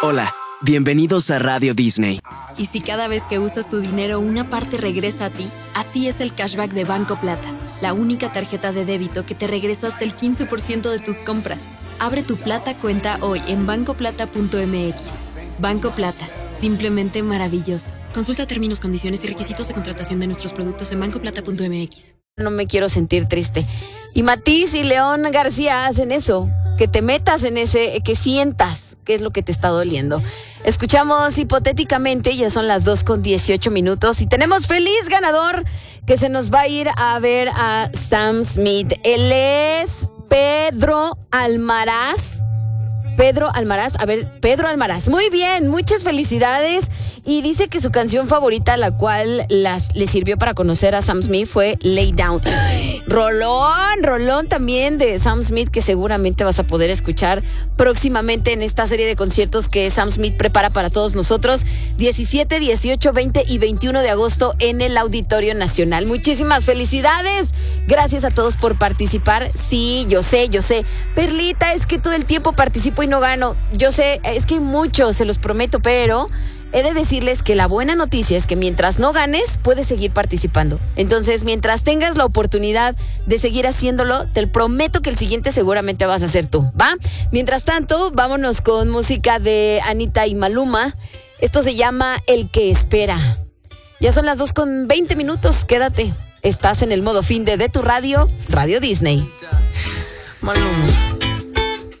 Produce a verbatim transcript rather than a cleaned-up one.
Hola, bienvenidos a Radio Disney. Y si cada vez que usas tu dinero una parte regresa a ti, así es el cashback de Banco Plata, la única tarjeta de débito que te regresa hasta el quince por ciento de tus compras. Abre tu Plata cuenta hoy en banco plata punto m x. Banco Plata, simplemente maravilloso. Consulta términos, condiciones y requisitos de contratación de nuestros productos en banco plata punto m x. No me quiero sentir triste. Y Matiz y León García hacen eso, que te metas en ese, que sientas qué es lo que te está doliendo. Escuchamos hipotéticamente, ya son las dos con dieciocho minutos y tenemos feliz ganador que se nos va a ir a ver a Sam Smith. Él es Pedro Almaraz. Pedro Almaraz, a ver, Pedro Almaraz, muy bien, muchas felicidades. Y dice que su canción favorita, la cual las, le sirvió para conocer a Sam Smith, fue Lay Down. Rolón, rolón también de Sam Smith, que seguramente vas a poder escuchar próximamente en esta serie de conciertos que Sam Smith prepara para todos nosotros, diecisiete, dieciocho, veinte y veintiuno de agosto en el Auditorio Nacional. Muchísimas felicidades, gracias a todos por participar. Sí, yo sé, yo sé, Perlita, es que todo el tiempo participo y no gano. Yo sé, es que hay muchos, se los prometo, pero he de decirles que la buena noticia es que mientras no ganes, puedes seguir participando. Entonces, mientras tengas la oportunidad de seguir haciéndolo, te prometo que el siguiente seguramente vas a ser tú, ¿va? Mientras tanto, vámonos con música de Anita y Maluma. Esto se llama El que espera. Ya son las dos con veinte minutos, quédate. Estás en el modo fin de, de tu radio, Radio Disney. Maluma.